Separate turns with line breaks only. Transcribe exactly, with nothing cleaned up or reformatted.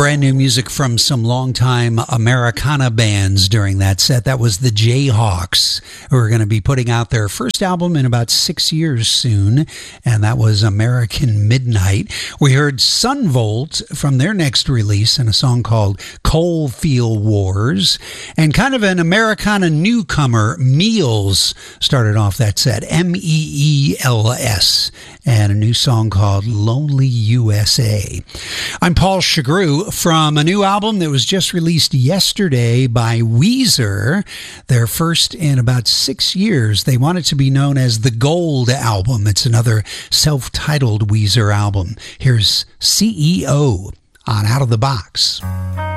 Brand new music from some longtime Americana bands during that set. That was the Jayhawks, who are going to be putting out their first album in about six years soon, and that was American Midnight. We heard Sunvolt from their next release in a song called Coalfield Wars, and kind of an Americana newcomer, Meals, started off that set, M E E L S, and a new song called Lonely U S A. I'm Paul Chagru from a new album that was just released yesterday by Weezer, their first in about six years. They want it to be known as the Gold Album. It's another self-titled Weezer album. Here's C E O on Out of the Box.